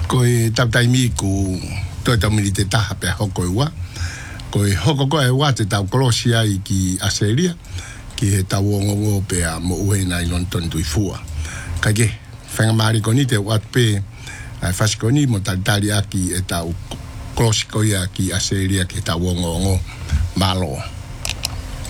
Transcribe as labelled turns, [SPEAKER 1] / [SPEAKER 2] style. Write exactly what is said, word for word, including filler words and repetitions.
[SPEAKER 1] Koe tau taimi ku toi tau milite taha pe hoko e wa. Koe hoko koe e wa te tau kolosia i ki Aselia. Ki he tau ongongo pe a mo ue na i lonton tui fua. Kage, whenga maari koni te wat pe ai fasikoni mo talitali aki e tau kolosi koe a ki Aselia ki tau ongongo malo.